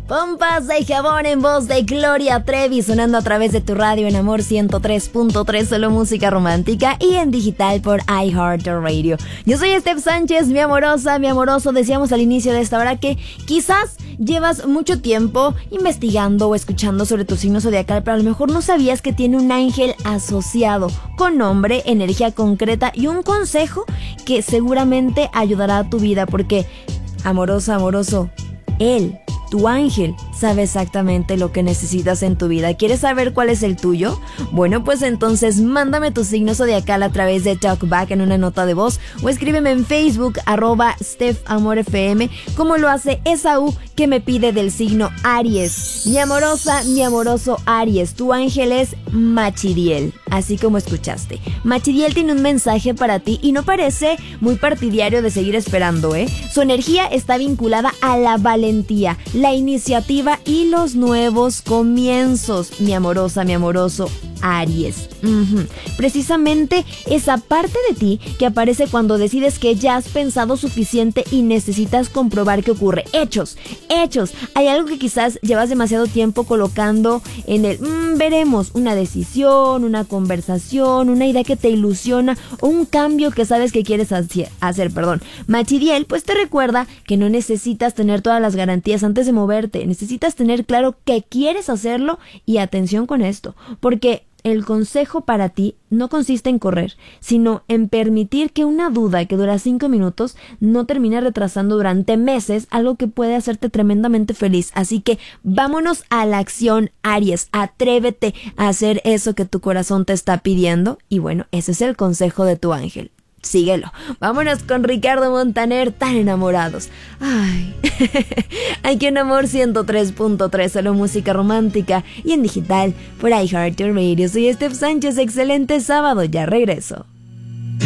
Pompas de jabón en voz de Gloria Trevi, sonando a través de tu radio en Amor 103.3, solo música romántica, y en digital por iHeartRadio. Yo soy Steph Sánchez, mi amorosa, mi amoroso. Decíamos al inicio de esta hora que quizás llevas mucho tiempo investigando o escuchando sobre tu signo zodiacal, pero a lo mejor no sabías que tiene un ángel asociado con nombre, energía concreta y un consejo que seguramente ayudará a tu vida, porque, amorosa, amoroso, él, tu ángel, sabe exactamente lo que necesitas en tu vida. ¿Quieres saber cuál es el tuyo? Bueno, pues entonces mándame tu signo zodiacal a través de TalkBack en una nota de voz, o escríbeme en Facebook @StephAmorFM, como lo hace Esaú, que me pide del signo Aries. Mi amorosa, mi amoroso Aries, tu ángel es Machidiel, así como escuchaste. Machidiel tiene un mensaje para ti y no parece muy partidario de seguir esperando, Su energía está vinculada a la valentía, la iniciativa y los nuevos comienzos, mi amorosa, mi amoroso Aries. Precisamente esa parte de ti que aparece cuando decides que ya has pensado suficiente y necesitas comprobar qué ocurre. Hechos. Hay algo que quizás llevas demasiado tiempo colocando en el veremos, una decisión, una conversación, una idea que te ilusiona o un cambio que sabes que quieres hacer. Machidiel pues te recuerda que no necesitas tener todas las garantías antes de moverte. Necesitas tener claro que quieres hacerlo, y atención con esto, porque el consejo para ti no consiste en correr, sino en permitir que una duda que dura 5 minutos no termine retrasando durante meses algo que puede hacerte tremendamente feliz. Así que vámonos a la acción, Aries. Atrévete a hacer eso que tu corazón te está pidiendo. Y bueno, ese es el consejo de tu ángel. Síguelo. Vámonos con Ricardo Montaner, Tan enamorados. Ay, aquí en Amor 103.3, solo música romántica, y en digital por iHeartRadio. Soy Steph Sánchez, excelente sábado, ya regreso.